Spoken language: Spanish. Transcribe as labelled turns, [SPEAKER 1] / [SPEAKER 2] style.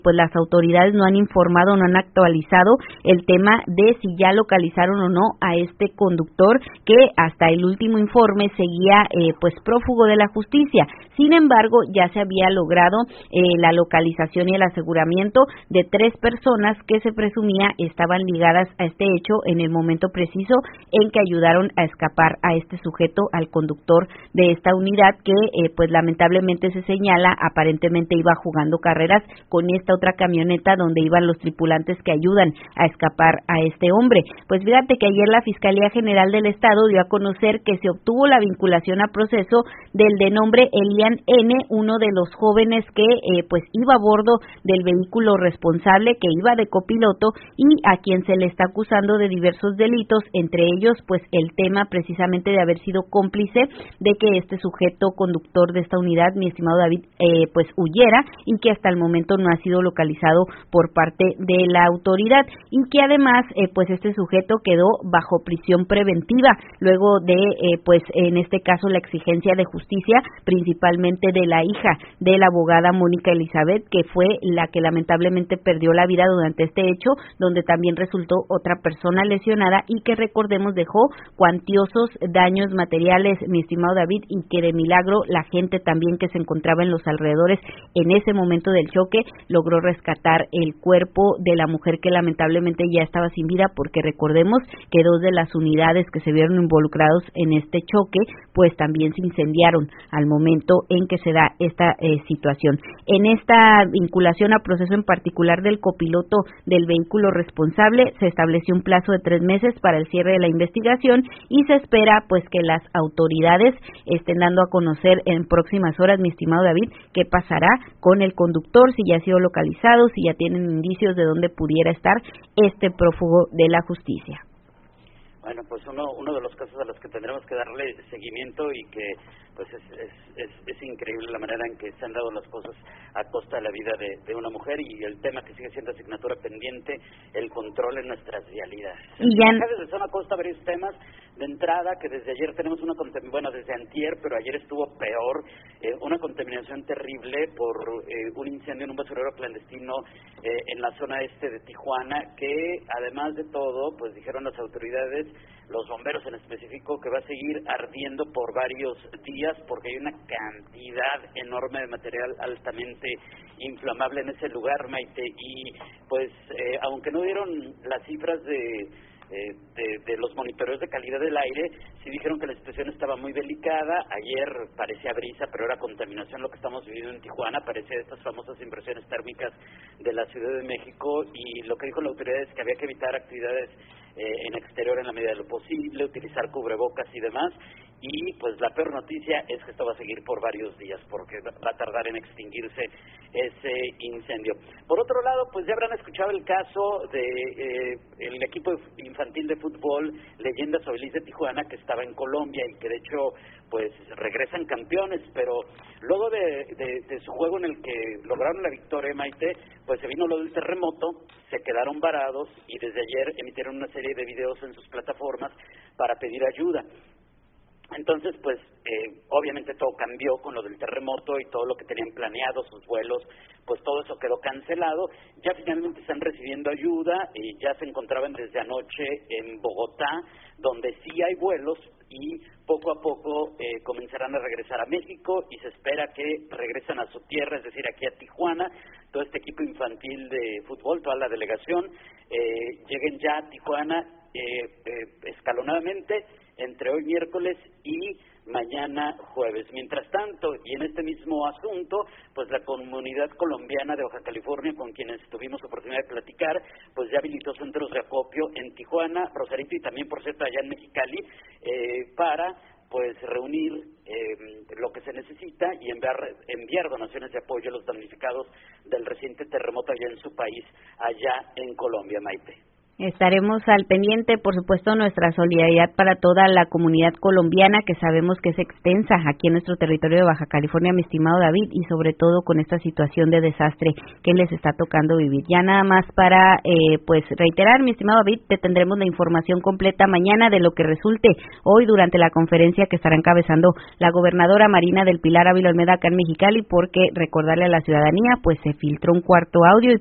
[SPEAKER 1] pues las autoridades no han informado, no han actualizado el tema de si ya localizaron o no a este conductor que hasta el último informe seguía pues prófugo de la justicia. Sin embargo, ya se había logrado la localización y el aseguramiento de 3 personas que se presumía estaban ligadas a este hecho en el momento preciso en que ayudaron a escapar a este sujeto, al conductor de esta unidad que pues lamentablemente se señala aparentemente iba jugando carreras con esta otra camioneta donde iban los tripulantes que ayudan a escapar a este hombre. Pues fíjate que ayer la Fiscalía General del Estado dio a conocer que se obtuvo la vinculación a proceso del de nombre Elian N., uno de los jóvenes que pues iba a bordo del vehículo responsable, que iba de copiloto y a quien se le está acusando de diversos delitos, entre ellos pues el tema precisamente de haber sido cómplice de que este sujeto conductor de esta unidad, mi estimado David, pues huyera y que hasta el momento no ha sido localizado por parte de la autoridad y que además pues este sujeto quedó bajo prisión preventiva luego de pues en este caso la exigencia de justicia principalmente de la hija de la abogada Mónica Elizabeth, que fue la que lamentablemente perdió la vida durante este hecho, donde también resultó otra persona lesionada y que recordemos dejó cuantiosos daños materiales, mi estimado David, y que de milagro la gente también que se encontraba en los alrededores en ese momento del choque logró rescatar el cuerpo de la mujer que lamentablemente ya estaba sin vida, porque recordemos que 2 de las unidades que se vieron involucrados en este choque pues también se incendiaron al momento en que se da esta situación. En esta vinculación a proceso en particular del copiloto del vehículo responsable se estableció un plazo de 3 meses para el cierre de la investigación y se espera pues que las autoridades estén dando a conocer en próximas horas, mi estimado David, qué pasará con el conductor, si ya ha sido localizado, si ya tienen indicios de dónde pudiera estar este prófugo de la justicia.
[SPEAKER 2] Bueno, pues uno de los casos a los que tendremos que darle seguimiento y que pues es increíble la manera en que se han dado las cosas a costa de la vida de una mujer y el tema que sigue siendo asignatura pendiente, el control en nuestras vialidades.
[SPEAKER 1] Y ya
[SPEAKER 2] Desde Zona Costa varios temas. De entrada, que desde ayer tenemos desde antier, pero ayer estuvo peor, una contaminación terrible por un incendio en un basurero clandestino en la zona este de Tijuana, que además de todo, pues dijeron las autoridades, los bomberos en específico, que va a seguir ardiendo por varios días porque hay una cantidad enorme de material altamente inflamable en ese lugar, Maite, y pues aunque no dieron las cifras de los monitoreos de calidad del aire, sí dijeron que la situación estaba muy delicada. Ayer parecía brisa, pero era contaminación lo que estamos viviendo en Tijuana, parecía de estas famosas inversiones térmicas de la Ciudad de México, y lo que dijo la autoridad es que había que evitar actividades en exterior en la medida de lo posible, utilizar cubrebocas y demás, y pues la peor noticia es que esto va a seguir por varios días porque va a tardar en extinguirse ese incendio. Por otro lado, pues ya habrán escuchado el caso de el equipo infantil de fútbol Leyendas Obelis de Tijuana, que estaba en Colombia y que de hecho pues regresan campeones, pero luego de su juego en el que lograron la victoria, Maite, pues se vino lo del terremoto, se quedaron varados y desde ayer emitieron una serie de videos en sus plataformas para pedir ayuda. Entonces, pues, obviamente todo cambió con lo del terremoto y todo lo que tenían planeado, sus vuelos, pues todo eso quedó cancelado. Ya finalmente están recibiendo ayuda y ya se encontraban desde anoche en Bogotá, donde sí hay vuelos y poco a poco comenzarán a regresar a México y se espera que regresen a su tierra, es decir, aquí a Tijuana. Todo este equipo infantil de fútbol, toda la delegación, lleguen ya a Tijuana escalonadamente entre hoy miércoles y mañana jueves. Mientras tanto, y en este mismo asunto, pues la comunidad colombiana de Baja California, con quienes tuvimos oportunidad de platicar, pues ya habilitó centros de acopio en Tijuana, Rosarito y también, por cierto, allá en Mexicali, para pues reunir lo que se necesita y enviar donaciones de apoyo a los damnificados del reciente terremoto allá en su país, allá en Colombia, Maite.
[SPEAKER 1] Estaremos al pendiente, por supuesto, nuestra solidaridad para toda la comunidad colombiana, que sabemos que es extensa aquí en nuestro territorio de Baja California, mi estimado David, y sobre todo con esta situación de desastre que les está tocando vivir. Ya nada más para, pues, reiterar, mi estimado David, te tendremos la información completa mañana de lo que resulte hoy durante la conferencia que estará encabezando la gobernadora Marina del Pilar Ávila Olmeda acá en Mexicali, porque recordarle a la ciudadanía, pues se filtró un cuarto audio y